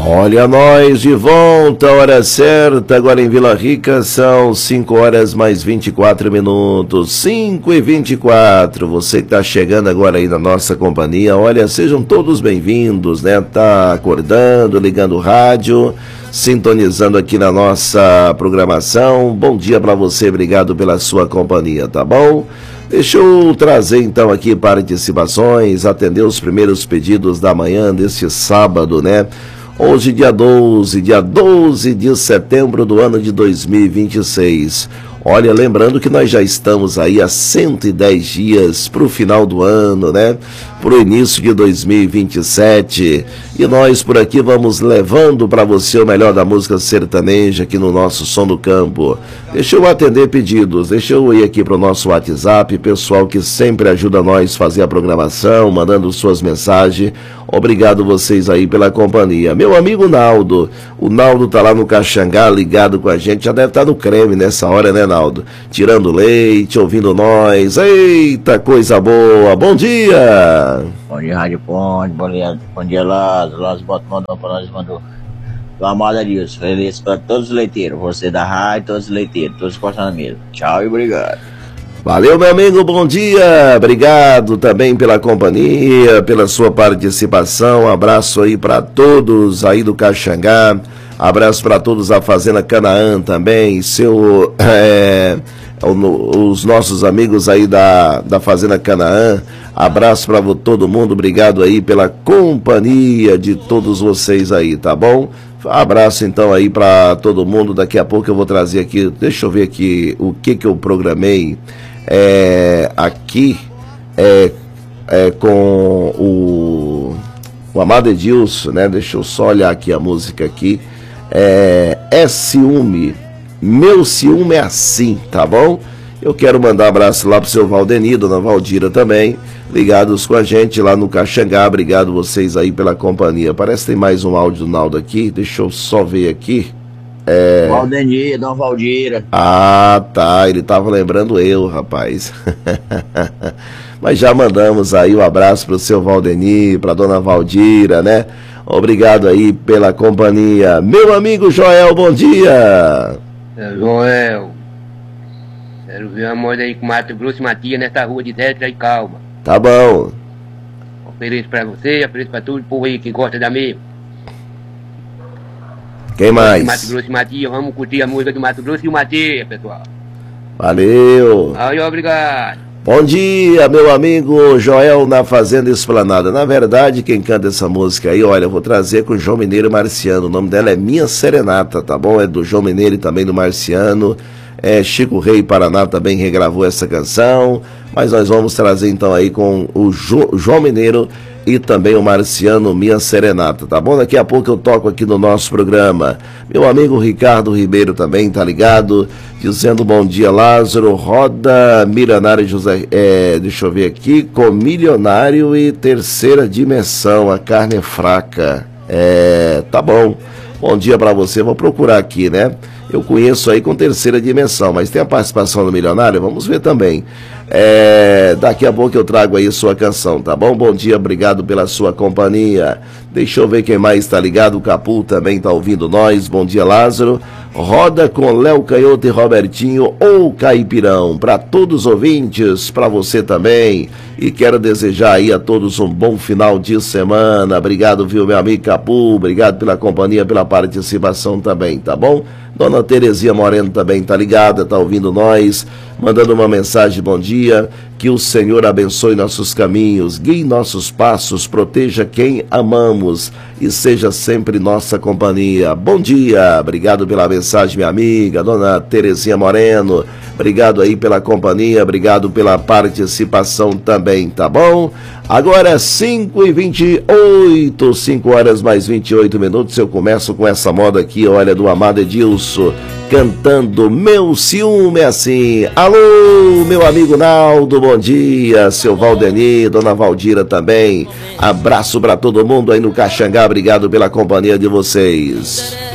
Olha nós de volta, hora certa, agora em Vila Rica são 5 horas mais 24 minutos, 5h24, você que está chegando agora aí na nossa companhia, olha, sejam todos bem-vindos, né, tá acordando, ligando o rádio, sintonizando aqui na nossa programação, bom dia para você, obrigado pela sua companhia, tá bom? Deixa eu trazer então aqui participações, atender os primeiros pedidos da manhã deste sábado, né? Hoje, dia 12 de setembro do ano de 2026. Olha, lembrando que nós já estamos aí há 110 dias para o final do ano, né? Para o início de 2027. E nós por aqui vamos levando para você o melhor da música sertaneja aqui no nosso Som do Campo. Deixa eu atender pedidos, deixa eu ir aqui para o nosso WhatsApp, pessoal que sempre ajuda nós a fazer a programação, mandando suas mensagens. Obrigado vocês aí pela companhia. Meu amigo Naldo, o Naldo tá lá no Caxangá ligado com a gente, já deve estar no creme nessa hora, né, Naldo? Tirando leite, ouvindo nós. Eita, coisa boa. Bom dia! Bom dia, Rádio Ponte. Bom dia, Lázaro. Lázaro mandou pra nós, mandou. Do amado Adilson. Feliz para todos os leiteiros. Você da rádio, todos os leiteiros, todos encostando na mesa. Tchau e obrigado. Valeu, meu amigo, bom dia, obrigado também pela companhia, pela sua participação, abraço aí para todos aí do Caxangá, abraço para todos da Fazenda Canaã também, os nossos amigos aí da Fazenda Canaã, abraço para todo mundo, obrigado aí pela companhia de todos vocês aí, tá bom? Abraço então aí para todo mundo, daqui a pouco eu vou trazer aqui, deixa eu ver aqui o que eu programei. Aqui com o amado Edilson, né? Deixa eu só olhar aqui a música aqui. É ciúme, meu ciúme é assim, tá bom? Eu quero mandar um abraço lá pro seu Valdeni, dona Valdira também, ligados com a gente lá no Caxangá, obrigado vocês aí pela companhia. Parece que tem mais um áudio do Naldo aqui, deixa eu só ver aqui. Valdeni, Dona Valdira. Ah, tá, ele tava lembrando eu, rapaz. Mas já mandamos aí um abraço pro seu Valdeni, pra dona Valdira, né? Obrigado aí pela companhia. Meu amigo Joel, bom dia. Joel, quero ver uma moda aí com Mato Grosso e Matias nessa rua de Détra e Calma. Tá bom. Ofereço pra você, ofereço pra todo o povo aí que gosta da mesma. Quem mais? Mato Grosso e Matias, vamos curtir a música do Mato Grosso e Matias, pessoal. Valeu. Aí, obrigado. Bom dia, meu amigo Joel na Fazenda Esplanada. Na verdade, quem canta essa música aí, olha, eu vou trazer com o João Mineiro e Marciano. O nome dela é Minha Serenata, tá bom? É do João Mineiro e também do Marciano. Chico Rei Paraná também regravou essa canção. Mas nós vamos trazer então aí com o João Mineiro e também o Marciano, Minha Serenata, tá bom? Daqui a pouco eu toco aqui no nosso programa. Meu amigo Ricardo Ribeiro também tá ligado, dizendo bom dia, Lázaro, roda Milionário José, deixa eu ver aqui, com Milionário e Terceira Dimensão, a carne é fraca. Tá bom. Bom dia pra você, vou procurar aqui, né? Eu conheço aí com Terceira Dimensão, mas tem a participação do Milionário, vamos ver também. Daqui a pouco eu trago aí sua canção, tá bom? Bom dia, obrigado pela sua companhia. Deixa eu ver quem mais está ligado, o Capu também está ouvindo nós. Bom dia, Lázaro. Roda com Léo Canhoto e Robertinho ou Caipirão, para todos os ouvintes, para você também. E quero desejar aí a todos um bom final de semana. Obrigado, viu, meu amigo Capu, obrigado pela companhia, pela participação também, tá bom? Dona Terezinha Moreno também tá ligada, tá ouvindo nós, mandando uma mensagem, bom dia, que o Senhor abençoe nossos caminhos, guie nossos passos, proteja quem amamos e seja sempre nossa companhia. Bom dia, obrigado pela mensagem, minha amiga, Dona Terezinha Moreno, obrigado aí pela companhia, obrigado pela participação também, tá bom? Agora é 5h28, 5 horas mais 28 minutos, eu começo com essa moda aqui, olha, do amado Edilson, cantando Meu Ciúme é Assim. Alô, meu amigo Naldo, bom dia, seu Valdeni, dona Valdira também, abraço pra todo mundo aí no Caxangá, obrigado pela companhia de vocês.